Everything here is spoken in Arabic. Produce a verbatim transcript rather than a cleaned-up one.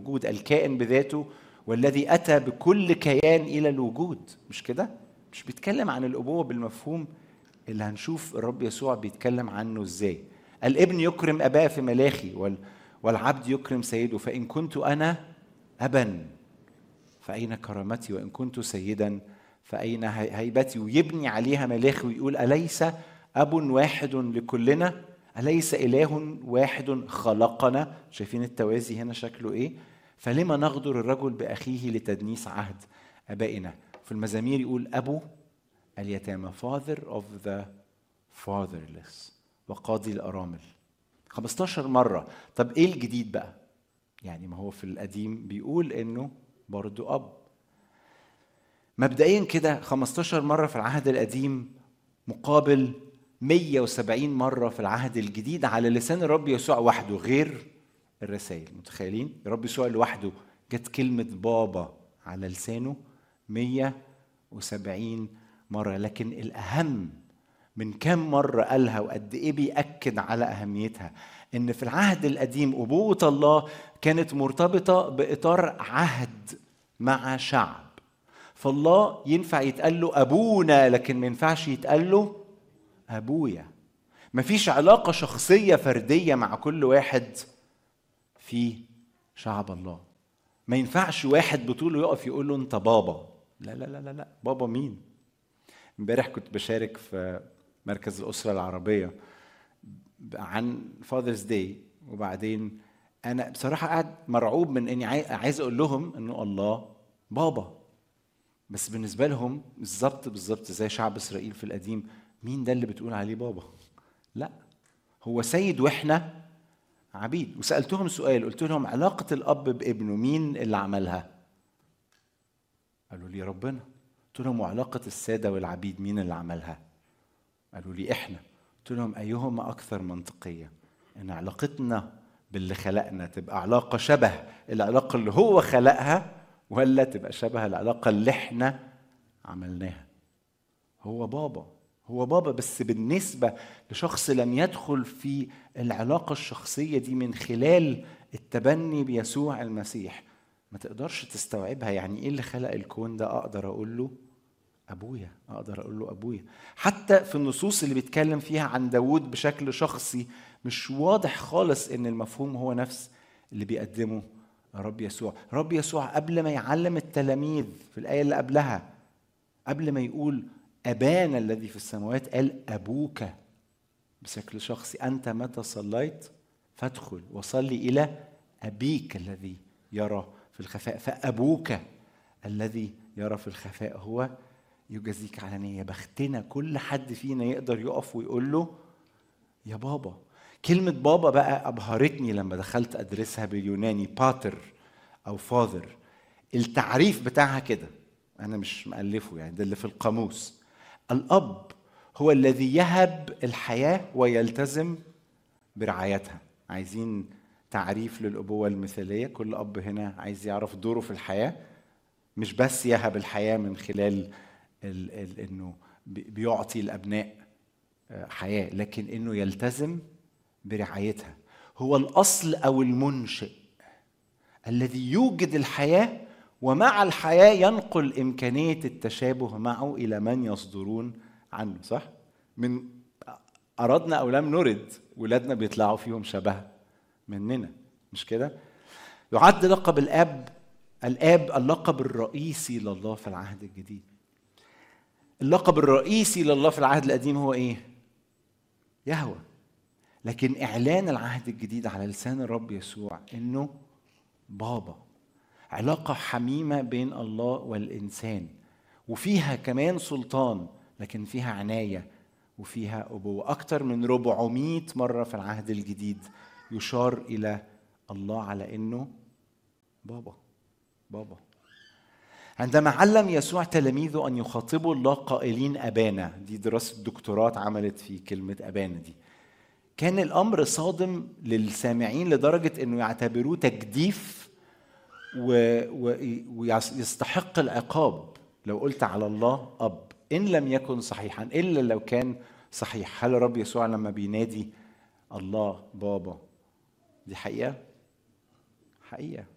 الوجود، الكائن بذاته والذي أتى بكل كيان إلى الوجود. مش كده؟ مش بيتكلم عن الأبوة بالمفهوم اللي هنشوف الرب يسوع بيتكلم عنه إزاي. الابن يكرم أباه في ملاخي، والعبد يكرم سيده. فإن كنت أنا أبا فأين كرامتي، وإن كنت سيدا فأين هيبتي. ويبني عليها ملاخي ويقول أليس أب واحد لكلنا، أليس إله واحد خلقنا. شايفين التوازي هنا شكله إيه؟ فلما نغدر الرجل بأخيه لتدنيس عهد أبائنا. في المزامير يقول أبو اليتامى، father of the fatherless، وقاضي الأرامل. خمستاشر مرة. طب إيه الجديد بقى؟ يعني ما هو في القديم بيقول إنه برضو أب. مبدئيا كده خمستاشر مرة في العهد القديم مقابل مية وسبعين مرة في العهد الجديد على لسان الرب يسوع وحده، غير الرسائل. متخيلين؟ الرب يسوع لوحده جت كلمة بابا على لسانه مية وسبعين مرة. لكن الأهم من كم مرة قالها وقد إيه بيأكد على أهميتها، إن في العهد القديم أبوة الله كانت مرتبطة بإطار عهد مع شعب. فالله ينفع يتقال له أبونا، لكن ما ينفعش يتقال له أبويا. مفيش علاقة شخصية فردية مع كل واحد في شعب الله. ما ينفعش واحد بطوله يقف يقول له أنت بابا. لا لا لا لا, بابا مين؟ امبارح كنت بشارك في مركز الأسرة العربية عن فاذرز داي، وبعدين أنا بصراحة قاعد مرعوب من إني عايز أقول لهم إنه الله بابا، بس بالنسبة لهم بالظبط بالظبط زي شعب إسرائيل في القديم، مين ده اللي بتقول عليه بابا؟ لا، هو سيد وإحنا عبيد. وسألتهم سؤال، قلت لهم علاقة الأب بابنه مين اللي عملها؟ قالوا لي ربنا. قلت لهم وعلاقة السادة والعبيد مين اللي عملها؟ قالوا لي إحنا. قلت لهم أيهما أكثر منطقية، إن علاقتنا باللي خلقنا تبقى علاقة شبه العلاقة اللي هو خلقها، ولا تبقى شبه العلاقة اللي إحنا عملناها؟ هو بابا، هو بابا، بس بالنسبة لشخص لم يدخل في العلاقة الشخصية دي من خلال التبني بيسوع المسيح، ما تقدرش تستوعبها. يعني إيه اللي خلق الكون ده أقدر أقول له أبويا؟ أقدر أقول له أبويا. حتى في النصوص اللي بيتكلم فيها عن داود بشكل شخصي مش واضح خالص إن المفهوم هو نفس اللي بيقدمه رب يسوع. رب يسوع قبل ما يعلم التلاميذ في الآية اللي قبلها، قبل ما يقول أبانا الذي في السماوات، قال أبوك بشكل شخصي. أنت متى صليت فادخل وصلي إلى أبيك الذي يرى في الخفاء، فأبوك الذي يرى في الخفاء هو يجازيك علانية. بختنا كل حد فينا يقدر يقف ويقول له يا بابا. كلمة بابا بقى أبهرتني لما دخلت أدرسها باليوناني، باتر أو فاذر. التعريف بتاعها كده، أنا مش مألفه يعني، ده اللي في القاموس. الأب هو الذي يهب الحياة ويلتزم برعايتها. عايزين تعريف للأبوة المثالية؟ كل أب هنا عايز يعرف دوره في الحياة، مش بس يهب الحياة من خلال ال ال إنه بيعطي الأبناء حياة، لكن إنه يلتزم برعايتها. هو الأصل أو المنشئ الذي يوجد الحياة، ومع الحياة ينقل إمكانية التشابه معه إلى من يصدرون عنه. صح؟ من أردنا أو لم نرد ولادنا بيطلعوا فيهم شبه مننا، مش كده؟ يعد لقب الأب الآب اللقب الرئيسي لله في العهد الجديد. اللقب الرئيسي لله في العهد القديم هو إيه؟ يهوه. لكن إعلان العهد الجديد على لسان الرب يسوع إنه بابا. علاقة حميمة بين الله والإنسان، وفيها كمان سلطان، لكن فيها عناية وفيها أبوة. أكتر من ربعمائة مرة في العهد الجديد يشار إلى الله على إنه بابا بابا. عندما علم يسوع تلاميذه أن يخاطبوا الله قائلين أبانا، دي دراسة دكتوراه عملت في كلمة أبانا دي، كان الأمر صادم للسامعين لدرجة أنه يعتبروه تجديف ويستحق العقاب لو قلت على الله أب، إن لم يكن صحيحا. إلا لو كان صحيح. هل الرب يسوع لما بينادي الله بابا دي حقيقة؟ حقيقة.